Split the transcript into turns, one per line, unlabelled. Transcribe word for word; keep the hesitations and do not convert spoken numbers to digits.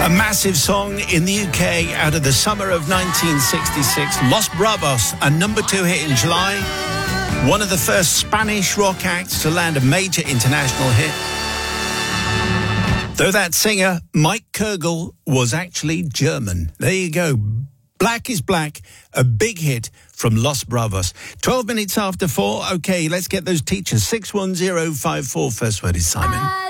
A massive song in the U K out of the summer of nineteen sixty-six. Los Bravos, a number two hit in July. One of the first Spanish rock acts to land a major international hit. Though that singer, Mike Kergel, was actually German. There you go. Black is Black, a big hit from Los Bravos. twelve minutes after four. Okay, let's get those teachers. six one zero five four. First word is Simon.